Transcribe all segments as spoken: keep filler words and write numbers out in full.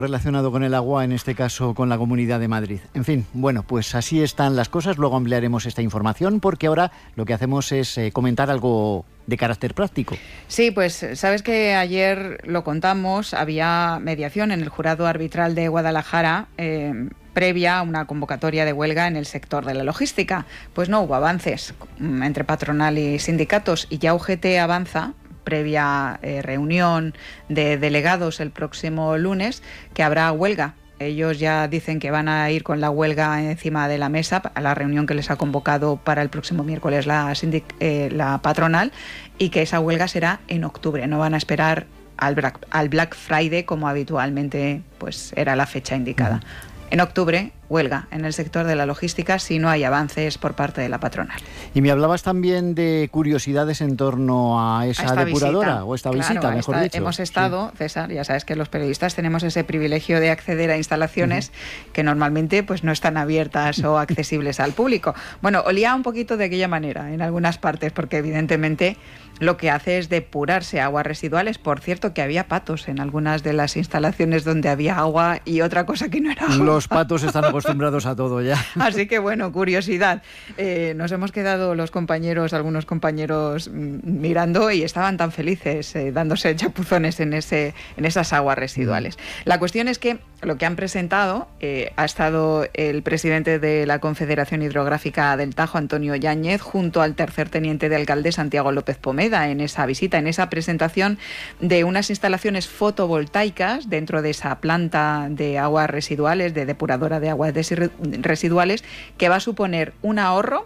relacionado con el agua, en este caso con la Comunidad de Madrid. En fin, bueno, pues así están las cosas. Luego ampliaremos esta información porque ahora lo que hacemos es eh, comentar algo de carácter práctico. Sí, pues sabes que ayer lo contamos, había mediación en el jurado arbitral de Guadalajara eh, previa a una convocatoria de huelga en el sector de la logística. Pues no hubo avances entre patronal y sindicatos y ya U G T avanza, previa eh, reunión de delegados el próximo lunes, que habrá huelga. Ellos ya dicen que van a ir con la huelga encima de la mesa a la reunión que les ha convocado para el próximo miércoles la, sindic- eh, la patronal, y que esa huelga será en octubre. No van a esperar al Black, al Black Friday como habitualmente pues era la fecha indicada. Uh-huh. En octubre, huelga en el sector de la logística si no hay avances por parte de la patronal. Y me hablabas también de curiosidades en torno a esa a depuradora visita. o esta claro, visita, mejor esta, dicho. Hemos estado, sí. César, ya sabes que los periodistas tenemos ese privilegio de acceder a instalaciones uh-huh. que normalmente pues no están abiertas o accesibles al público. Bueno, olía un poquito de aquella manera en algunas partes, porque evidentemente lo que hace es depurarse aguas residuales. Por cierto, que había patos en algunas de las instalaciones donde había agua y otra cosa que no era agua. Los patos están acostumbrados a todo ya. Así que bueno, curiosidad. Eh, nos hemos quedado los compañeros, algunos compañeros mirando y estaban tan felices eh, dándose chapuzones en, ese, en esas aguas residuales. La cuestión es que lo que han presentado eh, ha estado el presidente de la Confederación Hidrográfica del Tajo, Antonio Yáñez, junto al tercer teniente de alcalde, Santiago López Pomeda, en esa visita, en esa presentación de unas instalaciones fotovoltaicas dentro de esa planta de aguas residuales, de depuradora de aguas residuales, que va a suponer un ahorro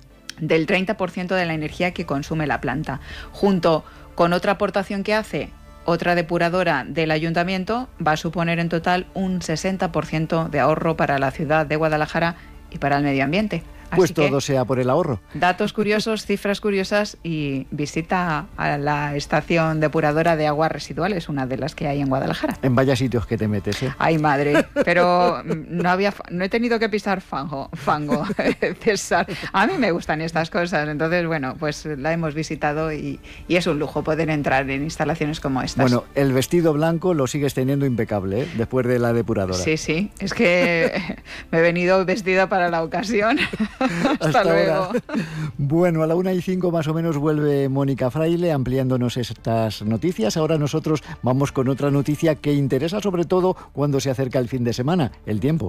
del treinta por ciento de la energía que consume la planta, junto con otra aportación que hace otra depuradora del ayuntamiento. Va a suponer en total un sesenta por ciento de ahorro para la ciudad de Guadalajara y para el medio ambiente. Pues Así todo sea por el ahorro. Datos curiosos, cifras curiosas y visita a la estación depuradora de aguas residuales, una de las que hay en Guadalajara. En vaya sitios que te metes, ¿eh? Ay, madre, pero no había, no he tenido que pisar fango, fango, César. A mí me gustan estas cosas, entonces, bueno, pues la hemos visitado y, y es un lujo poder entrar en instalaciones como estas. Bueno, el vestido blanco lo sigues teniendo impecable, ¿eh? Después de la depuradora. Sí, sí, es que me he venido vestida para la ocasión. Hasta, Hasta luego. Ahora. Bueno, a la una y cinco más o menos vuelve Mónica Fraile ampliándonos estas noticias. Ahora nosotros vamos con otra noticia que interesa sobre todo cuando se acerca el fin de semana, el tiempo.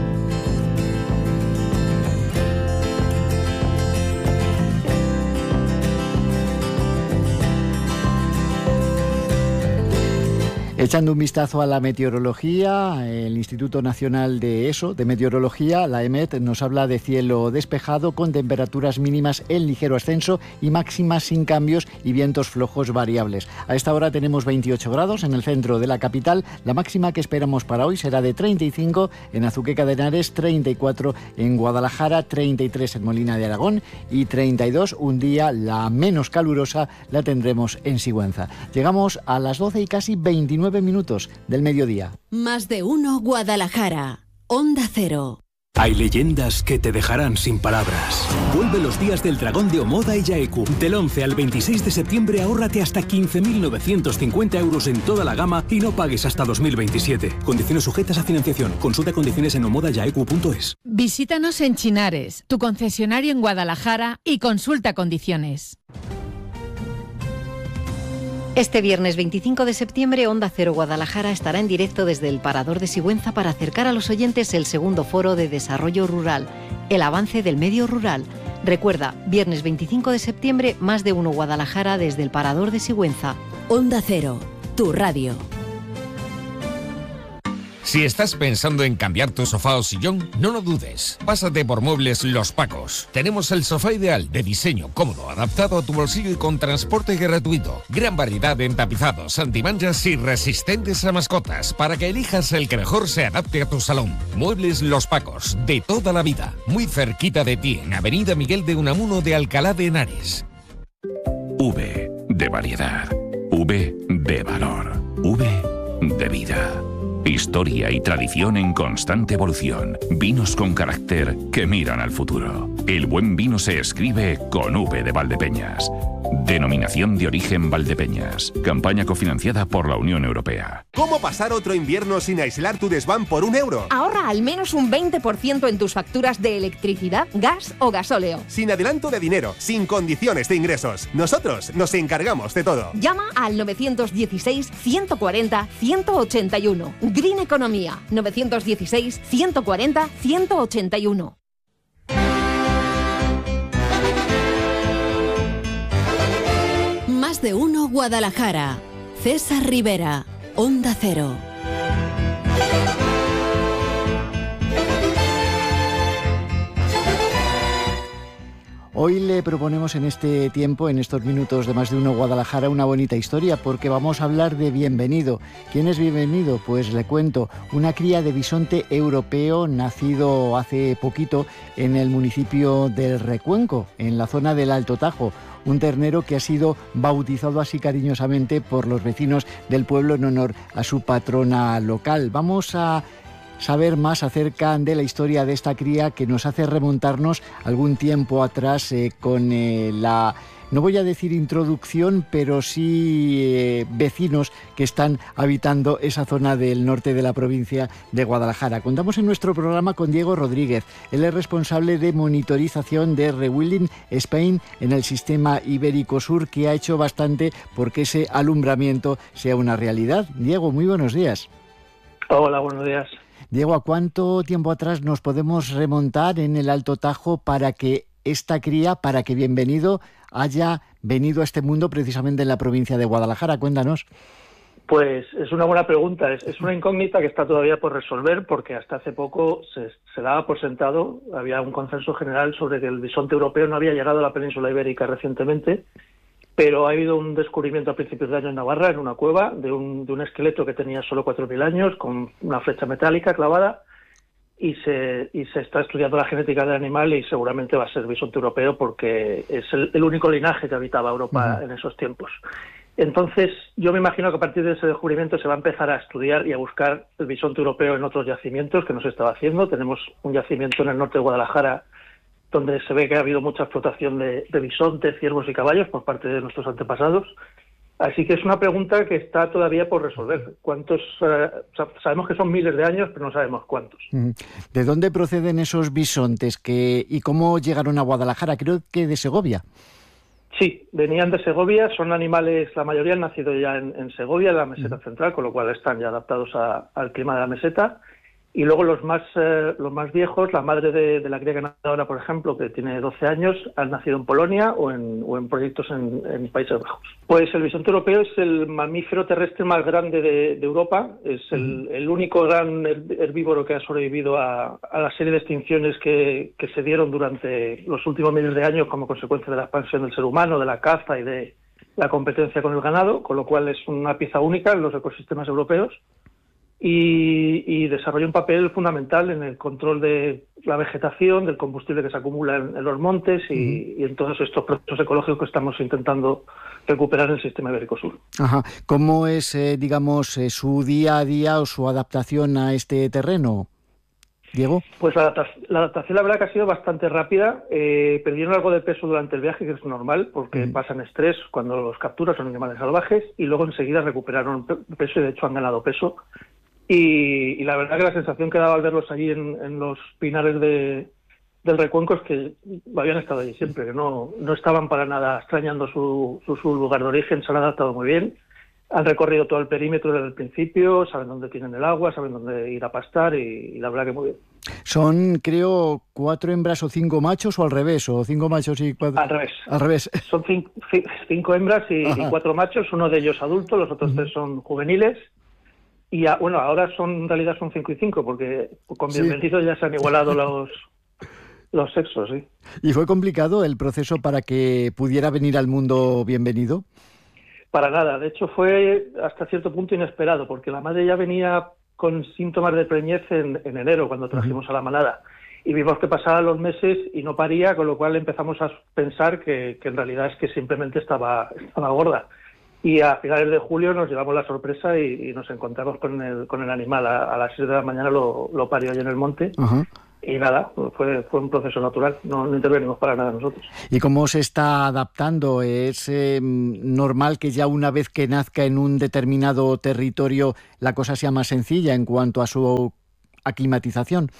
Echando un vistazo a la meteorología, el Instituto Nacional de ESO, de Meteorología, la EMET, nos habla de cielo despejado con temperaturas mínimas en ligero ascenso y máximas sin cambios y vientos flojos variables. A esta hora tenemos veintiocho grados en el centro de la capital. La máxima que esperamos para hoy será de treinta y cinco en Azuqueca de Henares, treinta y cuatro en Guadalajara, treinta y tres en Molina de Aragón y treinta y dos, un día la menos calurosa, la tendremos en Sigüenza. Llegamos a las doce y casi veintinueve minutos del mediodía. Más de uno Guadalajara. Onda Cero. Hay leyendas que te dejarán sin palabras. Vuelve los días del dragón de Omoda y Yaeku. Del once al veintiséis de septiembre ahórrate hasta quince mil novecientos cincuenta euros en toda la gama y no pagues hasta dos mil veintisiete. Condiciones sujetas a financiación. Consulta condiciones en omoda yaeku punto es. Visítanos en Chinares, tu concesionario en Guadalajara, y consulta condiciones. Este viernes veinticinco de septiembre, Onda Cero Guadalajara estará en directo desde el Parador de Sigüenza para acercar a los oyentes el segundo foro de desarrollo rural, el avance del medio rural. Recuerda, viernes veinticinco de septiembre, Más de uno Guadalajara desde el Parador de Sigüenza. Onda Cero, tu radio. Si estás pensando en cambiar tu sofá o sillón, no lo dudes. Pásate por Muebles Los Pacos. Tenemos el sofá ideal, de diseño cómodo, adaptado a tu bolsillo y con transporte gratuito. Gran variedad en tapizados, antimanchas y resistentes a mascotas, para que elijas el que mejor se adapte a tu salón. Muebles Los Pacos, de toda la vida. Muy cerquita de ti, en Avenida Miguel de Unamuno de Alcalá de Henares. V de variedad. V de valor. V de vida. Historia y tradición en constante evolución. Vinos con carácter que miran al futuro. El buen vino se escribe con V de Valdepeñas. Denominación de origen Valdepeñas. Campaña cofinanciada por la Unión Europea. ¿Cómo pasar otro invierno sin aislar tu desván por un euro? Ahorra al menos un veinte por ciento en tus facturas de electricidad, gas o gasóleo. Sin adelanto de dinero, sin condiciones de ingresos. Nosotros nos encargamos de todo. Llama al nueve uno seis, ciento cuarenta, ciento ochenta y uno. Green Economía. nueve uno seis, ciento cuarenta, ciento ochenta y uno. Más de uno Guadalajara. César Rivera, Onda Cero. Hoy le proponemos en este tiempo, en estos minutos de Más de uno Guadalajara, una bonita historia, porque vamos a hablar de Bienvenido. ¿Quién es Bienvenido? Pues le cuento, una cría de bisonte europeo nacido hace poquito en el municipio del Recuenco, en la zona del Alto Tajo. Un ternero que ha sido bautizado así cariñosamente por los vecinos del pueblo en honor a su patrona local. Vamos a saber más acerca de la historia de esta cría que nos hace remontarnos algún tiempo atrás eh, con eh, la, no voy a decir introducción, pero sí eh, vecinos que están habitando esa zona del norte de la provincia de Guadalajara. Contamos en nuestro programa con Diego Rodríguez. Él es responsable de monitorización de Rewilding Spain en el sistema Ibérico Sur, que ha hecho bastante porque ese alumbramiento sea una realidad. Diego, muy buenos días. Hola, buenos días. Diego, ¿a cuánto tiempo atrás nos podemos remontar en el Alto Tajo para que esta cría, para que Bienvenido haya venido a este mundo precisamente en la provincia de Guadalajara? Cuéntanos. Pues es una buena pregunta, es, es una incógnita que está todavía por resolver, porque hasta hace poco se, se daba por sentado, había un consenso general sobre que el bisonte europeo no había llegado a la península ibérica recientemente, pero ha habido un descubrimiento a principios de año en Navarra, en una cueva, de un, de un esqueleto que tenía solo cuatro mil años, con una flecha metálica clavada, y se, y se está estudiando la genética del animal y seguramente va a ser bisonte europeo porque es el, el único linaje que habitaba Europa uh-huh. en esos tiempos. Entonces, yo me imagino que a partir de ese descubrimiento se va a empezar a estudiar y a buscar el bisonte europeo en otros yacimientos que no se estaba haciendo. Tenemos un yacimiento en el norte de Guadalajara donde se ve que ha habido mucha explotación de, de bisontes, ciervos y caballos por parte de nuestros antepasados. Así que es una pregunta que está todavía por resolver. ¿Cuántos? Eh, sabemos que son miles de años, pero no sabemos cuántos. ¿De dónde proceden esos bisontes que, y cómo llegaron a Guadalajara? Creo que de Segovia. Sí, venían de Segovia, son animales, la mayoría han nacido ya en, en Segovia, en la meseta uh-huh. central, con lo cual están ya adaptados a, al clima de la meseta. Y luego los más eh, los más viejos, la madre de, de la cría que nace ahora, por ejemplo, que tiene doce años, han nacido en Polonia o en, o en proyectos en, en Países Bajos. Pues el bisonte europeo es el mamífero terrestre más grande de, de Europa, es el, el único gran herbívoro que ha sobrevivido a, a la serie de extinciones que, que se dieron durante los últimos miles de años como consecuencia de la expansión del ser humano, de la caza y de la competencia con el ganado, con lo cual es una pieza única en los ecosistemas europeos. Y, y desarrolla un papel fundamental en el control de la vegetación, del combustible que se acumula en, en los montes y, uh-huh. y en todos estos procesos ecológicos que estamos intentando recuperar en el sistema Ibérico Sur. Ajá. ¿Cómo es, eh, digamos, eh, su día a día o su adaptación a este terreno, Diego? Pues la, adaptación, la adaptación la verdad que ha sido bastante rápida. Eh, perdieron algo de peso durante el viaje, que es normal, porque uh-huh. pasan estrés cuando los capturas, son animales salvajes, y luego enseguida recuperaron peso y de hecho han ganado peso. Y, y la verdad que la sensación que daba al verlos allí en, en los pinares de, del Recuenco es que habían estado allí siempre, que no, no estaban para nada extrañando su, su, su lugar de origen, se han adaptado muy bien, han recorrido todo el perímetro desde el principio, saben dónde tienen el agua, saben dónde ir a pastar y, y la verdad que muy bien. Son, creo, cuatro hembras o cinco machos o al revés, o cinco machos y cuatro... Al revés. Al revés. Son cinco, cinco hembras y, y cuatro machos, uno de ellos adulto, los otros uh-huh. tres son juveniles. Y a, bueno, ahora son en realidad son cinco y cinco, porque con Bienvenido sí. ya se han igualado los los sexos, sí. ¿Y fue complicado el proceso para que pudiera venir al mundo Bienvenido? Para nada, de hecho fue hasta cierto punto inesperado, porque la madre ya venía con síntomas de preñez en, en enero, cuando trajimos uh-huh. a la manada. Y vimos que pasaban los meses y no paría, con lo cual empezamos a pensar que, que en realidad es que simplemente estaba, estaba gorda. Y a finales de julio nos llevamos la sorpresa y, y nos encontramos con el, con el animal. A, a las seis de la mañana lo, lo parió allí en el monte. Uh-huh. Y nada, fue, fue un proceso natural, no, no intervenimos para nada nosotros. ¿Y cómo se está adaptando? ¿Es eh, normal que ya una vez que nazca en un determinado territorio la cosa sea más sencilla en cuanto a su aclimatización?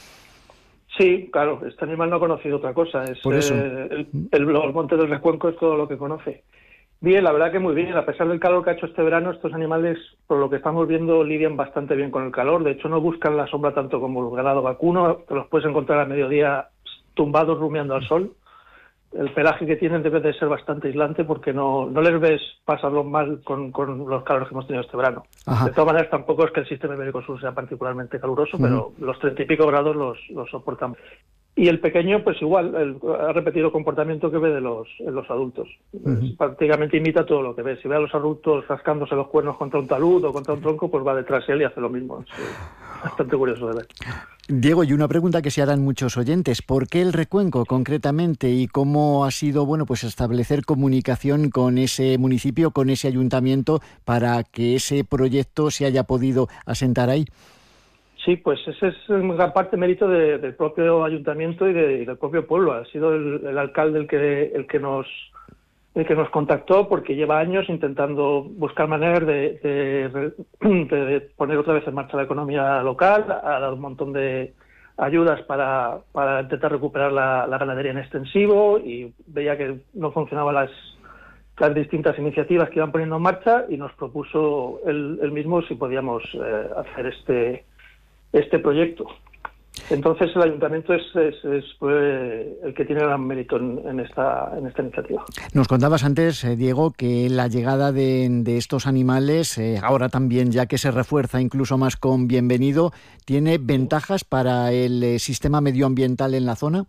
Sí, claro, este animal no ha conocido otra cosa. Es, Por eso. Eh, el, el, el monte del Recuenco es todo lo que conoce. Bien, la verdad que muy bien. A pesar del calor que ha hecho este verano, estos animales, por lo que estamos viendo, lidian bastante bien con el calor. De hecho, no buscan la sombra tanto como el ganado vacuno. Te los puedes encontrar a mediodía tumbados rumiando al sol. El pelaje que tienen debe de ser bastante aislante porque no, no les ves pasarlo mal con, con los calores que hemos tenido este verano. Ajá. De todas maneras, tampoco es que el sistema ibérico sur sea particularmente caluroso, uh-huh. pero los treinta y pico grados los, los soportan. Y el pequeño, pues igual, el, ha repetido el comportamiento que ve de los, en los adultos. Uh-huh. Prácticamente imita todo lo que ve. Si ve a los adultos rascándose los cuernos contra un talud o contra un tronco, pues va detrás de él y hace lo mismo. Es bastante curioso de ver. Diego, y una pregunta que se harán muchos oyentes. ¿Por qué el Recuenco concretamente y cómo ha sido bueno, pues establecer comunicación con ese municipio, con ese ayuntamiento, para que ese proyecto se haya podido asentar ahí? Sí, pues ese es en gran parte mérito de, del propio ayuntamiento y, de, y del propio pueblo. Ha sido el, el alcalde el que el que nos el que nos contactó porque lleva años intentando buscar maneras de, de, de, de poner otra vez en marcha la economía local. Ha dado un montón de ayudas para, para intentar recuperar la, la ganadería en extensivo y veía que no funcionaban las las distintas iniciativas que iban poniendo en marcha y nos propuso él, él mismo si podíamos eh, hacer este este proyecto. Entonces el ayuntamiento es, es, es pues, el que tiene gran mérito en, en esta en esta iniciativa. Nos contabas antes, eh, Diego, que la llegada de, de estos animales, eh, ahora también ya que se refuerza incluso más con Bienvenido, ¿tiene ventajas para el eh, sistema medioambiental en la zona?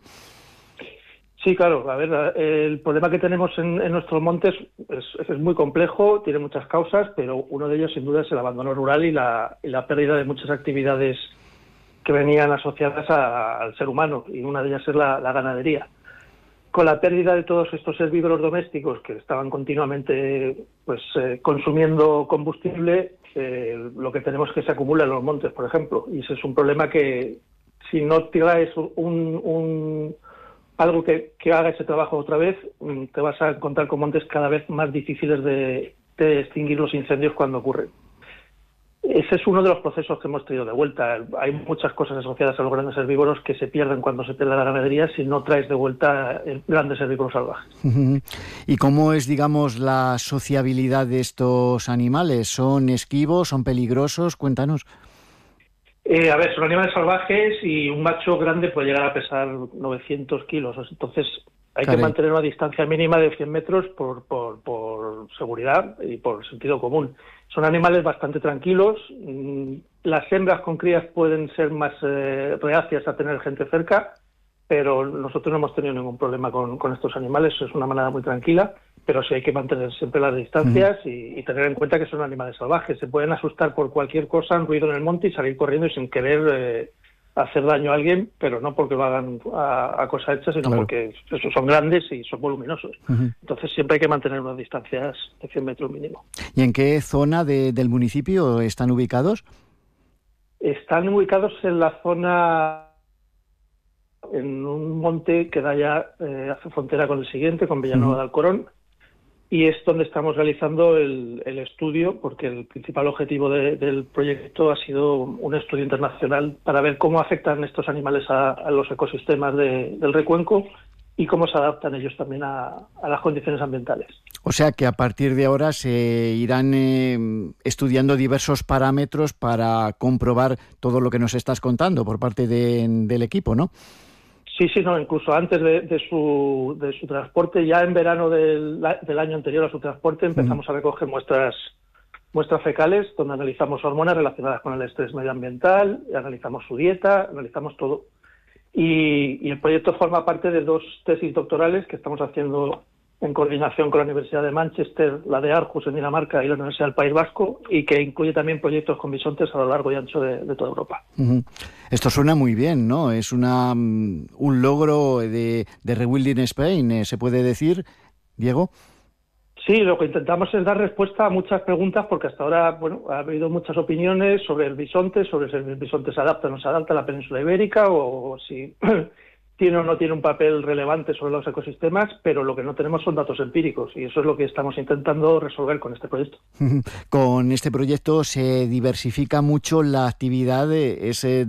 Sí, claro. A ver, el problema que tenemos en, en nuestros montes es, es muy complejo, tiene muchas causas, pero uno de ellos sin duda es el abandono rural y la, y la pérdida de muchas actividades que venían asociadas a, al ser humano, y una de ellas es la, la ganadería. Con la pérdida de todos estos herbívoros domésticos que estaban continuamente pues eh, consumiendo combustible, eh, lo que tenemos es que se acumula en los montes, por ejemplo, y ese es un problema que si no traes un... un algo que, que haga ese trabajo otra vez, te vas a encontrar con montes cada vez más difíciles de, de extinguir los incendios cuando ocurren. Ese es uno de los procesos que hemos traído de vuelta. Hay muchas cosas asociadas a los grandes herbívoros que se pierden cuando se pierde la ganadería si no traes de vuelta grandes herbívoros salvajes. ¿Y cómo es, digamos, la sociabilidad de estos animales? ¿Son esquivos? ¿Son peligrosos? Cuéntanos. Eh, a ver, son animales salvajes y un macho grande puede llegar a pesar novecientos kilos. Entonces hay Caray. que mantener una distancia mínima de cien metros por, por, por seguridad y por sentido común. Son animales bastante tranquilos. Las hembras con crías pueden ser más eh, reacias a tener gente cerca, pero nosotros no hemos tenido ningún problema con, con estos animales. Es una manada muy tranquila, pero sí hay que mantener siempre las distancias uh-huh. y, y tener en cuenta que son animales salvajes. Se pueden asustar por cualquier cosa, un ruido en el monte y salir corriendo y sin querer eh, hacer daño a alguien, pero no porque lo hagan a, a cosa hecha, sino claro. porque eso, son grandes y son voluminosos. Uh-huh. Entonces siempre hay que mantener unas distancias de cien metros mínimo. ¿Y en qué zona de, del municipio están ubicados? Están ubicados en la zona... en un monte que da ya, eh, hace frontera con el siguiente, con Villanueva uh-huh. de Alcorón, y es donde estamos realizando el, el estudio, porque el principal objetivo de, del proyecto ha sido un estudio internacional para ver cómo afectan estos animales a, a los ecosistemas de, del Recuenco y cómo se adaptan ellos también a, a las condiciones ambientales. O sea que a partir de ahora se irán eh, estudiando diversos parámetros para comprobar todo lo que nos estás contando por parte de, del equipo, ¿no? Sí, sí, no, incluso antes de, de su de su transporte, ya en verano del, del año anterior a su transporte empezamos uh-huh. a recoger muestras muestras fecales donde analizamos hormonas relacionadas con el estrés medioambiental, analizamos su dieta, analizamos todo. Y, y el proyecto forma parte de dos tesis doctorales que estamos haciendo en coordinación con la Universidad de Manchester, la de Aarhus en Dinamarca y la Universidad del País Vasco, y que incluye también proyectos con bisontes a lo largo y ancho de, de toda Europa. Uh-huh. Esto suena muy bien, ¿no? Es una um, un logro de, de Rewilding Spain, ¿eh? ¿Se puede decir, Diego? Sí, lo que intentamos es dar respuesta a muchas preguntas, porque hasta ahora, bueno, ha habido muchas opiniones sobre el bisonte, sobre si el bisonte se adapta o no se adapta a la península ibérica, o, o si tiene o no tiene un papel relevante sobre los ecosistemas, pero lo que no tenemos son datos empíricos, y eso es lo que estamos intentando resolver con este proyecto. Con este proyecto se diversifica mucho la actividad de ese